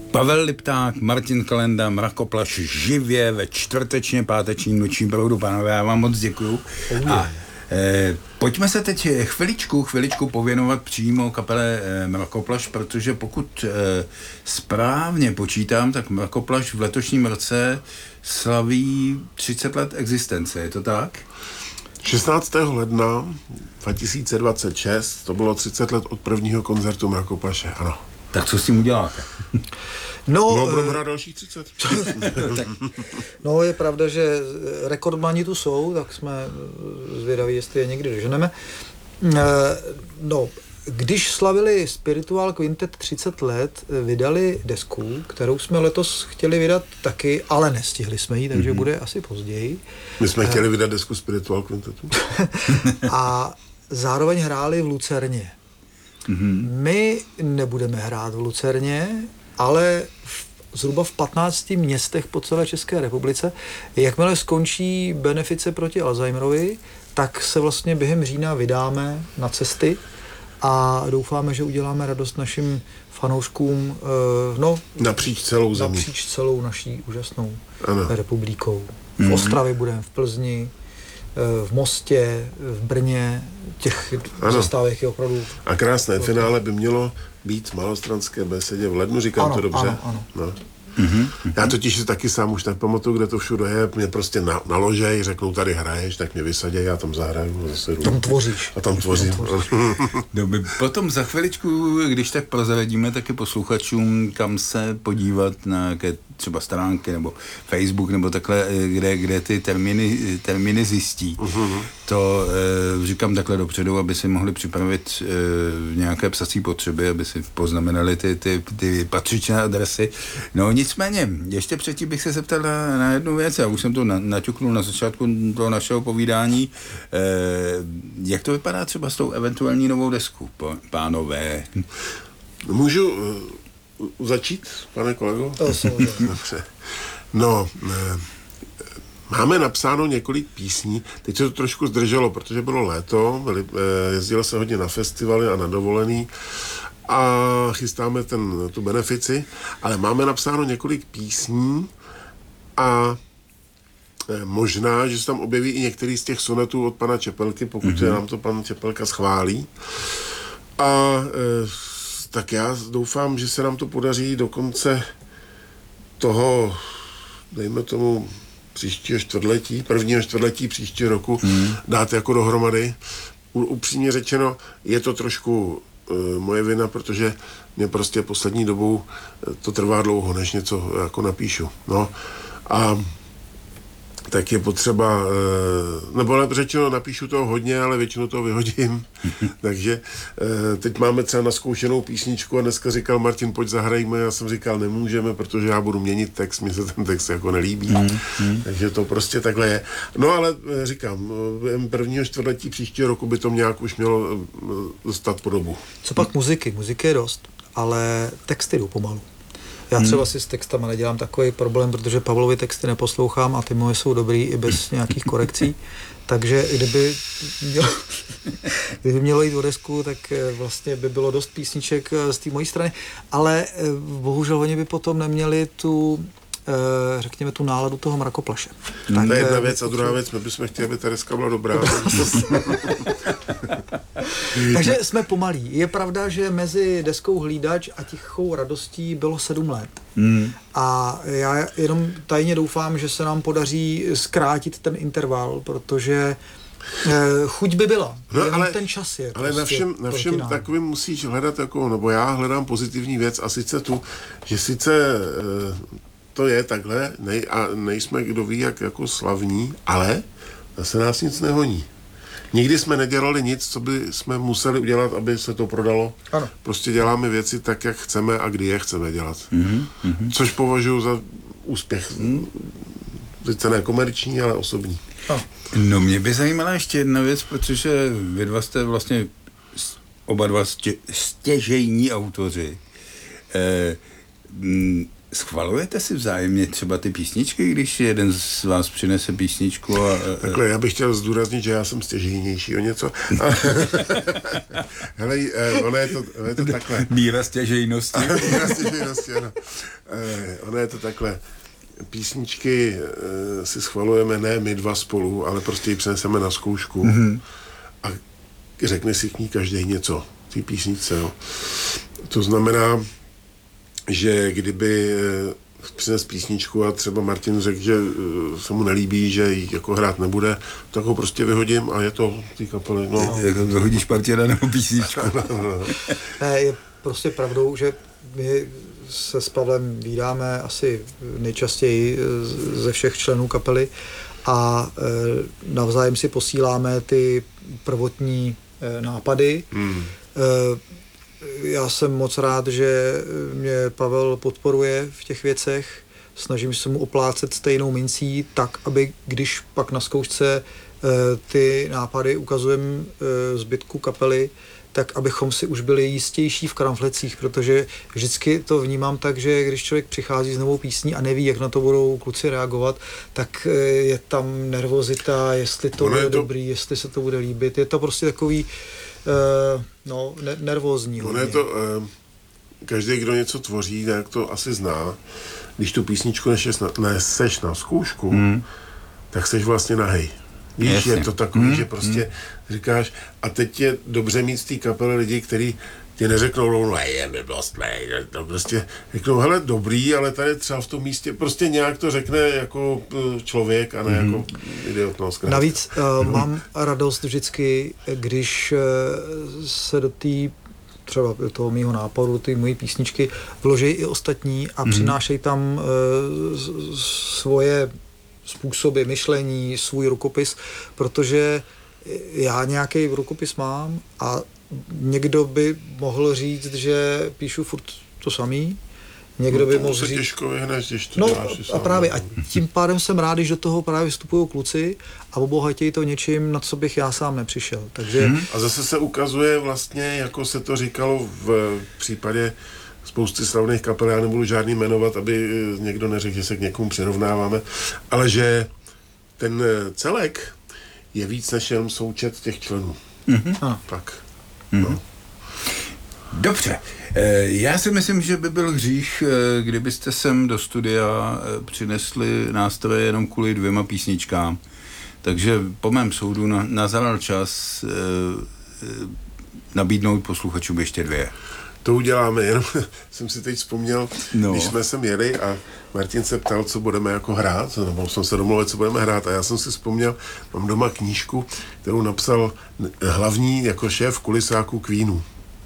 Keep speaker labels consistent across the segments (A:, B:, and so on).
A: Pavel Lipták, Martin Kalenda, Mrakoplaš živě ve čtvrtečně páteční noční proudu. Pánové, já vám moc děkuju. A pojďme se teď chviličku pověnovat přímo kapele Mrakoplaš, protože pokud správně počítám, tak Mrakoplaš v letošním roce slaví 30 let existence, je to tak?
B: 16. ledna 2026, to bylo 30 let od prvního koncertu Mrakoplaše, ano.
A: Tak co s tím uděláte?
B: No, budeme hrát dalších 30.
C: No, je pravda, že rekordmani tu jsou, tak jsme zvědaví, jestli je někdy doženeme. No, když slavili Spiritual Quintet 30 let, vydali desku, kterou jsme letos chtěli vydat taky, ale nestihli jsme ji, takže bude asi později.
B: My jsme chtěli vydat desku Spiritual Quintetu.
C: A zároveň hráli v Lucerně. My nebudeme hrát v Lucerně, ale zhruba v 15 městech po celé České republice. Jakmile skončí benefice proti Alzheimerovi, tak se vlastně během října vydáme na cesty a doufáme, že uděláme radost našim fanouškům
B: napříč celou zemí.
C: Napříč celou naší úžasnou
B: ano.
C: republikou. V Ostravě budeme, v Plzni, v Mostě, v Brně, těch zastávek je opravdu...
B: A krásné finále by mělo být v Malostranské besedě v lednu, říkám to dobře?
C: Ano.
B: No. Já totiž si taky sám už nepamatuju, kde to všude je, mě prostě naložej, řeknou, tady hraješ, tak mě vysaděj, já tam zahraju. Zase
C: tam tvoříš.
B: A tam tvořím.
A: Dobře, potom za chviličku, když tak prozradíme taky posluchačům, kam se podívat na jaké třeba stránky nebo Facebook nebo takhle, kde ty termíny zjistí. To říkám takhle dopředu, aby si mohli připravit nějaké psací potřeby, aby si poznamenali ty patřičné adresy. No nicméně, ještě předtím bych se zeptal na jednu věc, já už jsem to naťuknul na začátku toho našeho povídání. Jak to vypadá třeba s tou eventuální novou desku, pánové?
B: Můžu začít, pane kolego? Dobře. No, máme napsáno několik písní, teď se to trošku zdrželo, protože bylo léto, jezdilo se hodně na festivaly a na dovolený a chystáme tu benefici, ale máme napsáno několik písní a možná, že se tam objeví i některý z těch sonetů od pana Čepelky, pokud se nám to pan Čepelka schválí. A tak já doufám, že se nám to podaří do konce toho, dejme tomu, prvního čtvrtletí příštího roku dát jako dohromady. Upřímně řečeno, je to trošku moje vina, protože mě prostě poslední dobou to trvá dlouho, než něco jako napíšu. No a tak je potřeba, nebo řečeno, napíšu toho hodně, ale většinou toho vyhodím. Takže teď máme třeba naskoušenou písničku a dneska říkal Martin, pojď zahrajme, já jsem říkal, nemůžeme, protože já budu měnit text, mně se ten text jako nelíbí. Takže to prostě takhle je. No ale říkám, prvního čtvrtletí příštího roku by to nějak už mělo dostat podobu.
C: Co pak muziky? Muziky je dost, ale texty jdou pomalu. Já třeba si s textama nedělám takový problém, protože Pavlovy texty neposlouchám a ty moje jsou dobrý i bez nějakých korekcí. Takže kdyby mělo jít o desku, tak vlastně by bylo dost písniček z té mojí strany. Ale bohužel oni by potom neměli řekněme, tu náladu toho Mrakoplaše.
B: Tak to je jedna věc a druhá věc, my bychom chtěli, aby ta deska byla dobrá.
C: Takže jsme pomalí. Je pravda, že mezi deskou Hlídač a Tichou radostí bylo 7 let. A já jenom tajně doufám, že se nám podaří zkrátit ten interval, protože chuť by byla.
B: No, ale
C: ten čas je.
B: Ale na všem takovým musíš hledat, nebo já hledám pozitivní věc a sice že sice to je takhle a nejsme kdo ví jak jako slavní, ale zase nás nic nehoní. Nikdy jsme nedělali nic, co by jsme museli udělat, aby se to prodalo.
C: Ano.
B: Prostě děláme věci tak, jak chceme a kdy je chceme dělat. Což považuji za úspěch. Sice ne komerční, ale osobní.
A: No mě by zajímala ještě jedna věc, protože vy dva jste vlastně oba dva stěžejní autoři. schvalujete si vzájemně třeba ty písničky, když jeden z vás přinese písničku?
B: Takhle, já bych chtěl zdůraznit, že já jsem stěžejnější o něco. Hele, ono je to takhle.
A: Míra stěžejnosti.
B: Míra stěžejnosti, ano. Ono je to takhle. Písničky si schvalujeme ne my dva spolu, ale prostě ji přineseme na zkoušku a řekne si k ní každý něco, ty písničce. Jo. To znamená, že kdyby přines písničku a třeba Martin řekl, že se mu nelíbí, že ji jako hrát nebude, tak ho prostě vyhodím a je to ty kapely. No.
A: Jako vyhodíš Martina nebo písničku.
C: Ne, je prostě pravdou, že my se s Pavlem vídáme asi nejčastěji ze všech členů kapely a navzájem si posíláme ty prvotní nápady. Já jsem moc rád, že mě Pavel podporuje v těch věcech. Snažím se mu oplácet stejnou mincí tak, aby když pak na zkoušce ty nápady ukazujeme zbytku kapely, tak abychom si už byli jistější v kramflecích, protože vždycky to vnímám tak, že když člověk přichází s novou písní a neví, jak na to budou kluci reagovat, tak je tam nervozita, jestli to bude dobrý, jestli se to bude líbit. Je to prostě takový nervózní.
B: Ono je to, každý, kdo něco tvoří, tak to asi zná. Když tu písničku neseš na zkoušku, tak seš vlastně nahej. Víš, jasně. Je to takový, že prostě říkáš, a teď je dobře mít z té kapely lidi, kteří ti neřeknou, je blbost, to prostě řeknou, hele, dobrý, ale tady třeba v tom místě, prostě nějak to řekne jako člověk a ne jako idiot. No,
C: navíc mám radost vždycky, když se do té třeba toho mýho nápadu, ty mojí písničky vloží i ostatní a přinášejí tam svoje způsoby myšlení, svůj rukopis, protože já nějaký rukopis mám a někdo by mohl říct, že píšu furt to samý, někdo by mohl říct...
B: těžko vyhneš, když to děláš
C: a právě, a tím pádem jsem rád, když do toho právě vstupují kluci a obohatějí to něčím, na co bych já sám nepřišel. Takže...
B: A zase se ukazuje vlastně, jako se to říkalo v případě spousty slavných kapel, já nebudu žádný jmenovat, aby někdo neřekl, že se k někomu přirovnáváme, ale že ten celek je víc než jen součet těch členů. Tak. No.
A: Dobře. Já si myslím, že by byl hřích, kdybyste sem do studia přinesli nástroje jenom kvůli 2 písničkám. Takže po mém soudu nazral čas nabídnout posluchačům ještě 2.
B: To uděláme, jenom jsem si teď vzpomněl, když jsme sem jeli a Martin se ptal, co budeme jako hrát, nebo jsem se domluvil, co budeme hrát a já jsem si vzpomněl, mám doma knížku, kterou napsal hlavní jako šéf kulisáků Queenu.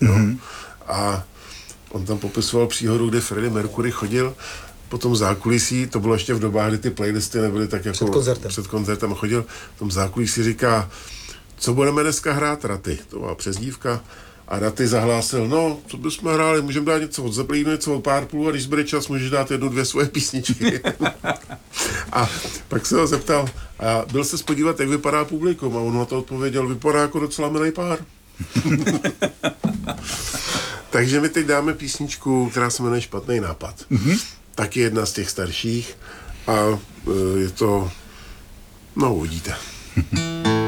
B: A on tam popisoval příhodu, kdy Freddie Mercury chodil po tom zákulisí, to bylo ještě v dobách, kdy ty playlisty nebyly tak jako před koncertem chodil, v tom zákulisí říká, co budeme dneska hrát, Raty, to byla přezdívka. A Raty zahlásil, no, co bychom hráli, můžeme dát něco od Zeppelinu, něco od Purple a když bude čas, můžeš dát 1-2 svoje písničky. A pak se ho zeptal, a byl se spodívat, jak vypadá publikum a on na to odpověděl, vypadá jako docela milý pár. Takže my teď dáme písničku, která se jmenuje Špatný nápad. Taky jedna z těch starších a je to, no uvidíte.